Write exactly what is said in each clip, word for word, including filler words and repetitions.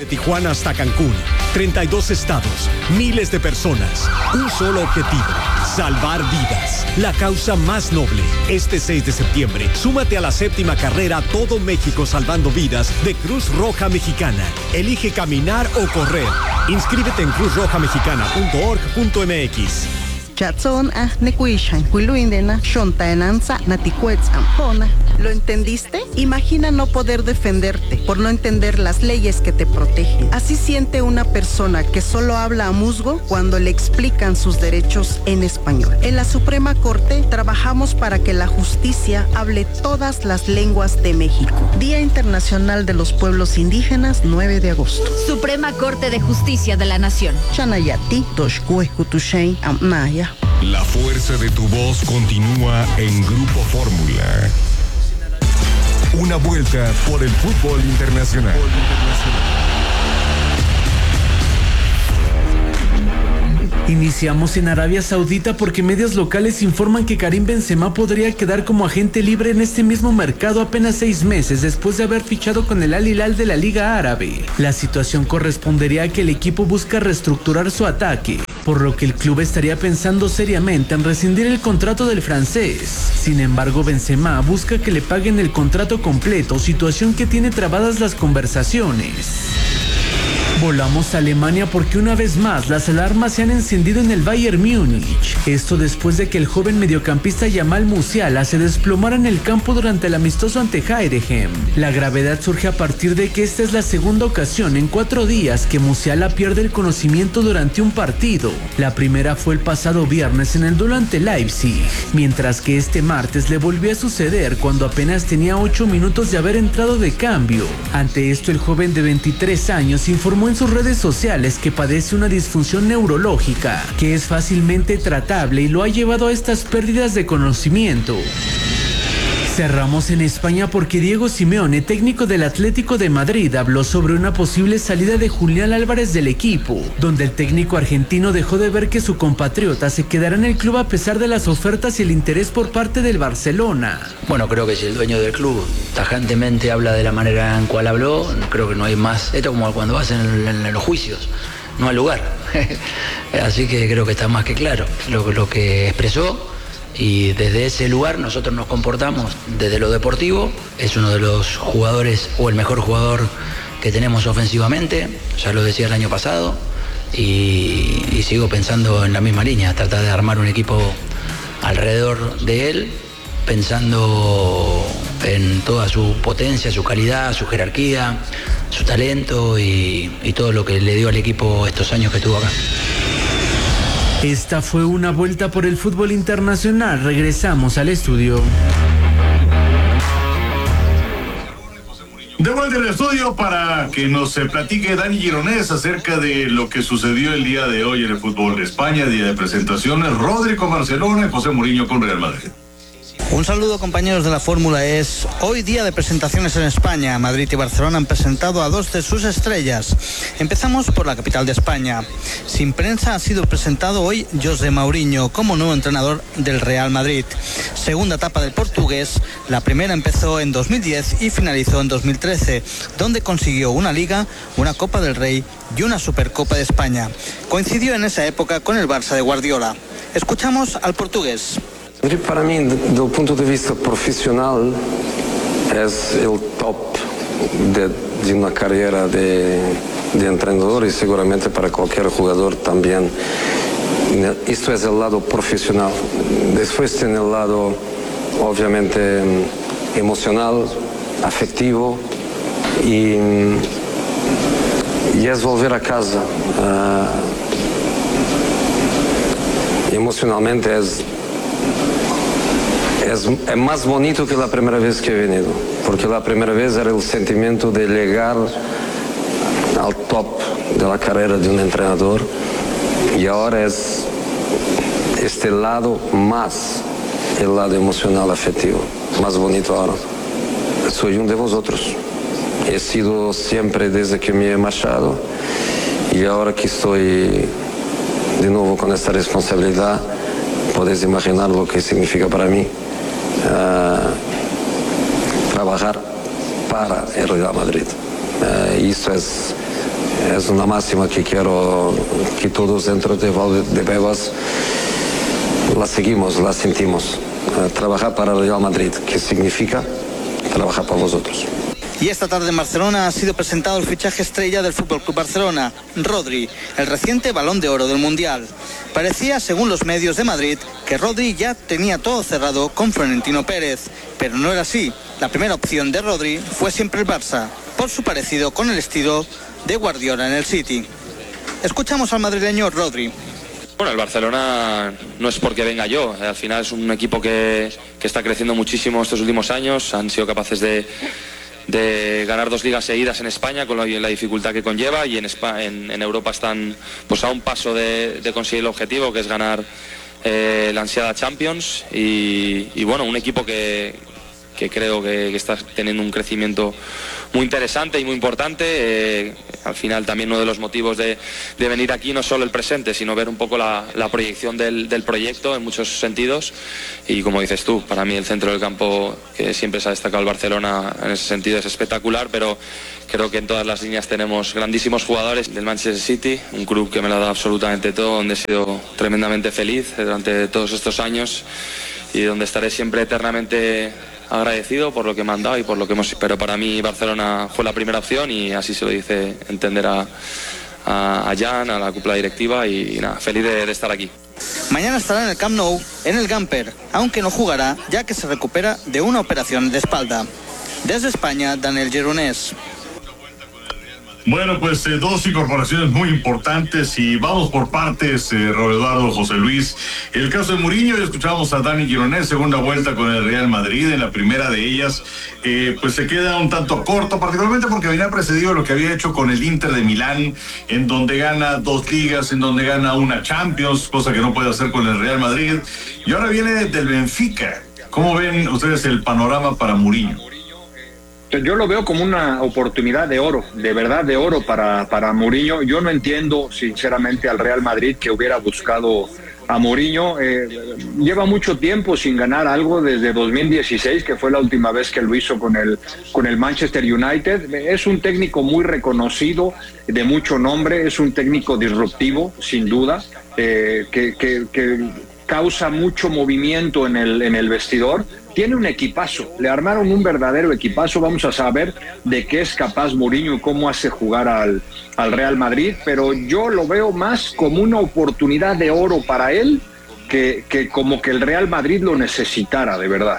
De Tijuana hasta Cancún, treinta y dos estados, miles de personas, un solo objetivo, salvar vidas. La causa más noble. Este seis de septiembre, súmate a la séptima carrera Todo México Salvando Vidas de Cruz Roja Mexicana. Elige caminar o correr. Inscríbete en cruz roja mexicana punto org punto m x. Chatson a nekuishan, huiluindena, shontaenanza, naticuetzam, ¿Lo entendiste? Imagina no poder defenderte por no entender las leyes que te protegen. Así siente una persona que solo habla a musgo cuando le explican sus derechos en español. En la Suprema Corte trabajamos para que la justicia hable todas las lenguas de México. Día Internacional de los Pueblos Indígenas, nueve de agosto. Suprema Corte de Justicia de la Nación. Chanayati, Toshkuekutushay, Amnaya. La fuerza de tu voz continúa en Grupo Fórmula. Una vuelta por el fútbol internacional. Iniciamos en Arabia Saudita porque medios locales informan que Karim Benzema podría quedar como agente libre en este mismo mercado apenas seis meses después de haber fichado con el Al Hilal de la Liga Árabe. La situación correspondería a que el equipo busca reestructurar su ataque, por lo que el club estaría pensando seriamente en rescindir el contrato del francés. Sin embargo, Benzema busca que le paguen el contrato completo, situación que tiene trabadas las conversaciones. Volamos a Alemania porque una vez más las alarmas se han encendido en el Bayern Múnich. Esto después de que el joven mediocampista Yamal Musiala se desplomara en el campo durante el amistoso ante Heidenheim. La gravedad surge a partir de que esta es la segunda ocasión en cuatro días que Musiala pierde el conocimiento durante un partido. La primera fue el pasado viernes en el duelo ante Leipzig, mientras que este martes le volvió a suceder cuando apenas tenía ocho minutos de haber entrado de cambio. Ante esto, el joven de veintitrés años informó en sus redes sociales que padece una disfunción neurológica que es fácilmente tratable y lo ha llevado a estas pérdidas de conocimiento. Cerramos en España porque Diego Simeone, técnico del Atlético de Madrid, habló sobre una posible salida de Julián Álvarez del equipo, donde el técnico argentino dejó de ver que su compatriota se quedará en el club a pesar de las ofertas y el interés por parte del Barcelona. Bueno, creo que si el dueño del club tajantemente habla de la manera en cual habló, creo que no hay más. Esto como cuando vas en, en, en los juicios, no hay lugar. Así que creo que está más que claro lo, lo que expresó. Y desde ese lugar nosotros nos comportamos desde lo deportivo. Es uno de los jugadores o el mejor jugador que tenemos ofensivamente, ya lo decía el año pasado, y, y sigo pensando en la misma línea, tratar de armar un equipo alrededor de él, pensando en toda su potencia, su calidad, su jerarquía, su talento y, y todo lo que le dio al equipo estos años que estuvo acá. Esta fue una vuelta por el fútbol internacional. Regresamos al estudio. De vuelta al estudio para que nos platique Dani Gironés acerca de lo que sucedió el día de hoy en el fútbol de España, día de presentaciones. Rodri con Barcelona y José Mourinho con Real Madrid. Un saludo, compañeros de la Fórmula. Es hoy día de presentaciones en España. Madrid y Barcelona han presentado a dos de sus estrellas. Empezamos por la capital de España. Sin prensa ha sido presentado hoy José Mourinho como nuevo entrenador del Real Madrid. Segunda etapa del portugués. La primera empezó en dos mil diez y finalizó en dos mil trece, donde consiguió una Liga, una Copa del Rey y una Supercopa de España. Coincidió en esa época con el Barça de Guardiola. Escuchamos al portugués. Para mí, desde el punto de vista profesional, es el top de, de una carrera de, de entrenador y seguramente para cualquier jugador también. Esto es el lado profesional. Después tiene el lado, obviamente, emocional, afectivo y, y es volver a casa. Uh, emocionalmente es... Es, es más bonito que la primera vez que he venido, porque la primera vez era el sentimiento de llegar al top de la carrera de un entrenador y ahora es este lado más, el lado emocional, afectivo, más bonito ahora. Soy uno de vosotros, he sido siempre desde que me he marchado y ahora que estoy de nuevo con esta responsabilidad, podéis imaginar lo que significa para mí. Uh, trabajar para el Real Madrid. Uh, esto es es una máxima que quiero que todos dentro de Valdebebas la seguimos, la sentimos. Trabajar para el Real Madrid, ¿qué significa? Trabajar para vosotros. Y esta tarde en Barcelona ha sido presentado el fichaje estrella del F C Barcelona, Rodri, el reciente Balón de Oro del Mundial. Parecía, según los medios de Madrid, que Rodri ya tenía todo cerrado con Florentino Pérez, pero no era así. La primera opción de Rodri fue siempre el Barça, por su parecido con el estilo de Guardiola en el City. Escuchamos al madrileño Rodri. Bueno, el Barcelona no es porque venga yo, al final es un equipo que, que está creciendo muchísimo estos últimos años, han sido capaces de, de ganar dos ligas seguidas en España con la, la dificultad que conlleva, y en, España, en, en Europa están pues a un paso de, de conseguir el objetivo, que es ganar eh, la ansiada Champions, y, y bueno, un equipo que, que creo que, que está teniendo un crecimiento muy interesante y muy importante. Eh, al final también uno de los motivos de, de venir aquí no es solo el presente, sino ver un poco la, la proyección del, del proyecto en muchos sentidos, y como dices tú, para mí el centro del campo, que siempre se ha destacado el Barcelona en ese sentido, es espectacular, pero creo que en todas las líneas tenemos grandísimos jugadores del Manchester City, un club que me lo ha dado absolutamente todo, donde he sido tremendamente feliz durante todos estos años y donde estaré siempre eternamente agradecido por lo que me han dado y por lo que hemos. Pero para mí Barcelona fue la primera opción, y así se lo dice entender a, a, a Jan, a la cúpula directiva, y, y nada, feliz de, de estar aquí. Mañana estará en el Camp Nou, en el Gamper, aunque no jugará ya que se recupera de una operación de espalda. Desde España, Daniel Gironés. Bueno, pues eh, dos incorporaciones muy importantes, y vamos por partes, eh, Roberto Eduardo, José Luis. El caso de Mourinho, ya escuchamos a Dani Gironés, segunda vuelta con el Real Madrid. En la primera de ellas, eh, pues se queda un tanto corto, particularmente porque venía precedido de lo que había hecho con el Inter de Milán, en donde gana dos ligas, en donde gana una Champions, cosa que no puede hacer con el Real Madrid. Y ahora viene del Benfica. ¿Cómo ven ustedes el panorama para Mourinho? Yo lo veo como una oportunidad de oro, de verdad de oro para, para Mourinho. Yo no entiendo sinceramente al Real Madrid que hubiera buscado a Mourinho. Eh, lleva mucho tiempo sin ganar algo, desde dos mil dieciséis, que fue la última vez que lo hizo con el, con el Manchester United. Es un técnico muy reconocido, de mucho nombre, es un técnico disruptivo, sin duda, eh, que, que, que causa mucho movimiento en el, en el vestidor. Tiene un equipazo, le armaron un verdadero equipazo. Vamos a saber de qué es capaz Mourinho y cómo hace jugar al, al Real Madrid, pero yo lo veo más como una oportunidad de oro para él que, que como que el Real Madrid lo necesitara de verdad.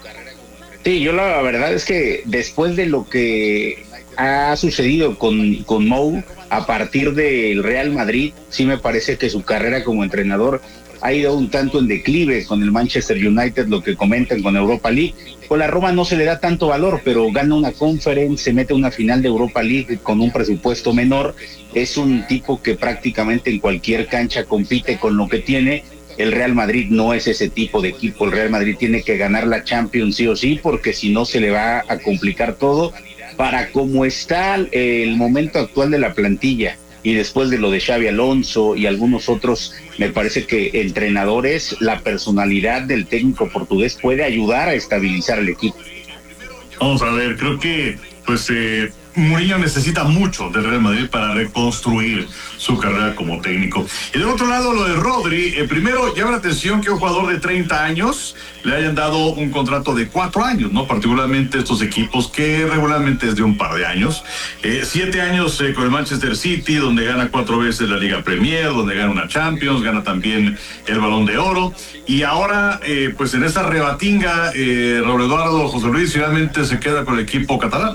Sí, yo la verdad es que después de lo que ha sucedido con, con Mou, a partir del Real Madrid, sí me parece que su carrera como entrenador ha ido un tanto en declive con el Manchester United, lo que comentan con Europa League. Con la Roma no se le da tanto valor, pero gana una Conference, se mete a una final de Europa League con un presupuesto menor. Es un tipo que prácticamente en cualquier cancha compite con lo que tiene. El Real Madrid no es ese tipo de equipo. El Real Madrid tiene que ganar la Champions sí o sí, porque si no se le va a complicar todo. Para cómo está el momento actual de la plantilla, y después de lo de Xabi Alonso y algunos otros, me parece que entrenadores, la personalidad del técnico portugués puede ayudar a estabilizar el equipo. Vamos a ver, creo que pues eh, Mourinho necesita mucho del Real Madrid para reconstruir su carrera como técnico. Y del otro lado, lo de Rodri, eh, primero llama la atención que un jugador de treinta años le hayan dado un contrato de cuatro años, ¿no? Particularmente estos equipos que regularmente es de un par de años. Eh, siete años eh, con el Manchester City, donde gana cuatro veces la Liga Premier, donde gana una Champions, gana también el Balón de Oro. Y ahora, eh, pues en esta rebatinga, eh, Raúl Eduardo, José Luis, finalmente se queda con el equipo catalán.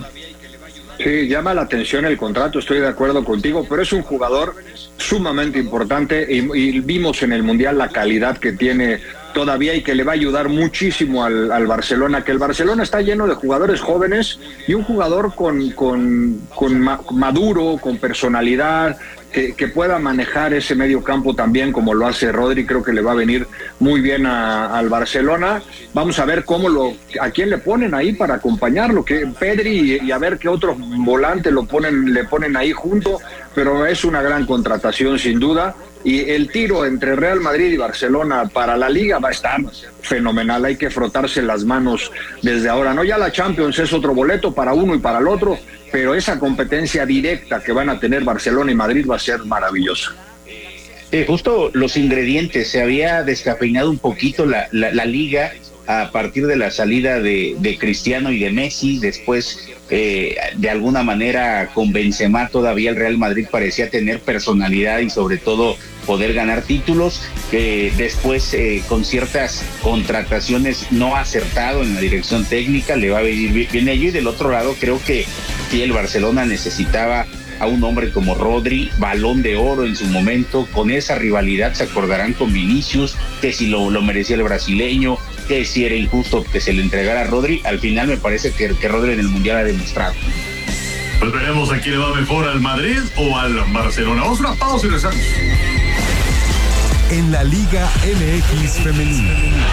Sí, llama la atención el contrato, estoy de acuerdo contigo, pero es un jugador sumamente importante y, y vimos en el Mundial la calidad que tiene todavía y que le va a ayudar muchísimo al, al Barcelona, que el Barcelona está lleno de jugadores jóvenes y un jugador con, con, con ma, maduro, con personalidad, que, que pueda manejar ese medio campo también como lo hace Rodri. Creo que le va a venir muy bien a, al Barcelona. Vamos a ver cómo lo, a quién le ponen ahí para acompañarlo, que Pedri y, y a ver qué otro volante lo ponen, le ponen ahí junto, pero es una gran contratación sin duda. Y el tiro entre Real Madrid y Barcelona para la Liga va a estar fenomenal. Hay que frotarse las manos desde ahora, ¿no? Ya la Champions es otro boleto para uno y para el otro, pero esa competencia directa que van a tener Barcelona y Madrid va a ser maravillosa. Eh, justo los ingredientes, se había descafeinado un poquito la, la, la Liga a partir de la salida de, de Cristiano y de Messi. Después, eh, de alguna manera, con Benzema todavía el Real Madrid parecía tener personalidad y sobre todo poder ganar títulos, que después eh, con ciertas contrataciones no ha acertado en la dirección técnica, le va a venir bien ello. Y del otro lado creo que sí, el Barcelona necesitaba a un hombre como Rodri, Balón de Oro en su momento, con esa rivalidad se acordarán con Vinicius, que si lo, lo merecía el brasileño, que si era injusto que se le entregara a Rodri. Al final me parece que, que Rodri en el Mundial ha demostrado. Pues veremos a quién le va mejor, al Madrid o al Barcelona. Vamos a una pausa y regresamos. En la Liga M X Femenina.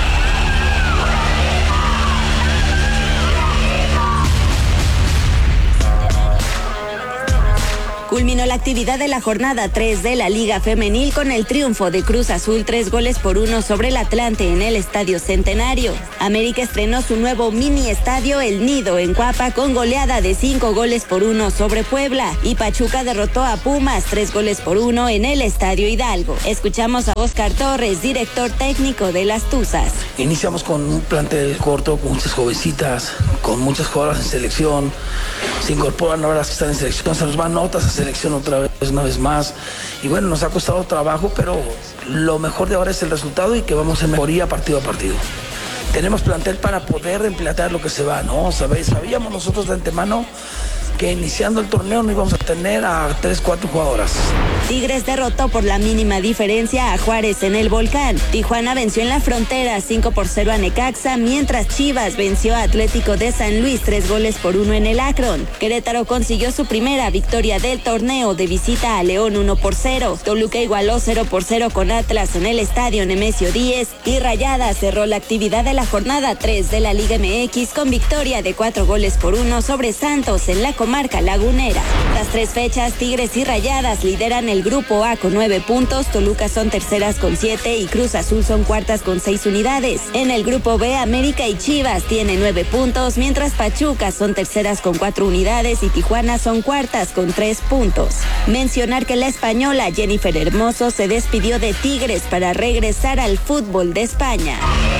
Culminó la actividad de la jornada tres de la Liga Femenil con el triunfo de Cruz Azul tres goles por uno sobre el Atlante en el Estadio Centenario. América estrenó su nuevo mini estadio El Nido en Cuapa con goleada de cinco goles por uno sobre Puebla, y Pachuca derrotó a Pumas tres goles por uno en el Estadio Hidalgo. Escuchamos a Oscar Torres, director técnico de las Tuzas. Iniciamos con un plantel corto, con muchas jovencitas, con muchas jugadoras en selección. Se incorporan ahora las que están en selección, se nos van notas a selección otra vez, una vez más. Y bueno, nos ha costado trabajo, pero lo mejor de ahora es el resultado y que vamos en mejoría partido a partido. Tenemos plantel para poder reemplatar lo que se va, ¿no? ¿Sabéis? Sabíamos nosotros de antemano que iniciando el torneo no íbamos a tener a tres, cuatro jugadoras. Tigres derrotó por la mínima diferencia a Juárez en el Volcán. Tijuana venció en la Frontera cinco por cero a Necaxa, mientras Chivas venció a Atlético de San Luis tres goles por uno en el Akron. Querétaro consiguió su primera victoria del torneo de visita a León uno por cero. Toluca igualó cero por cero con Atlas en el Estadio Nemesio Díez, y Rayadas cerró la actividad de la jornada tres de la Liga M X con victoria de cuatro goles por uno sobre Santos en la comarca lagunera. Las tres fechas, Tigres y Rayadas lideran el grupo A con nueve puntos, Toluca son terceras con siete y Cruz Azul son cuartas con seis unidades. En el grupo B, América y Chivas tienen nueve puntos, mientras Pachuca son terceras con cuatro unidades y Tijuana son cuartas con tres puntos. Mencionar que la española Jennifer Hermoso se despidió de Tigres para regresar al fútbol de España.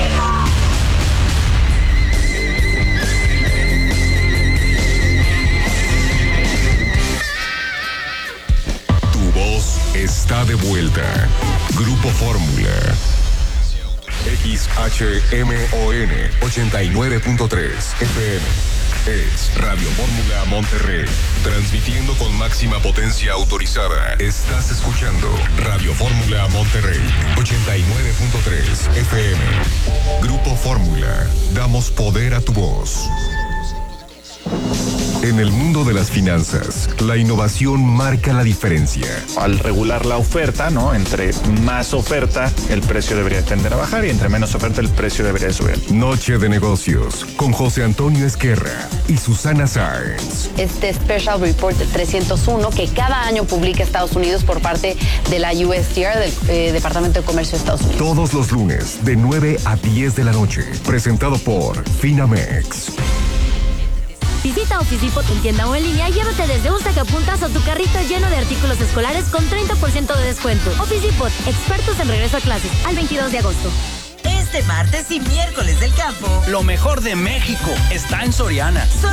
Está de vuelta. Grupo Fórmula. X H M O N ochenta y nueve punto tres F M. Es Radio Fórmula Monterrey. Transmitiendo con máxima potencia autorizada. Estás escuchando Radio Fórmula Monterrey ochenta y nueve punto tres F M. Grupo Fórmula. Damos poder a tu voz. En el mundo de las finanzas, la innovación marca la diferencia. Al regular la oferta, ¿no? Entre más oferta, el precio debería tender a bajar y entre menos oferta, el precio debería subir. Noche de negocios con José Antonio Esquerra y Susana Sáenz. Este Special Report trescientos uno que cada año publica Estados Unidos por parte de la U S T R, del eh, Departamento de Comercio de Estados Unidos. Todos los lunes de nueve a diez de la noche. Presentado por Finamex. Visita Office Depot en tienda o en línea y llévate desde un sacapuntas o tu carrito lleno de artículos escolares con treinta por ciento de descuento. Office Depot, expertos en regreso a clases, al veintidós de agosto. Este martes y miércoles del campo, lo mejor de México está en Soriana. Sor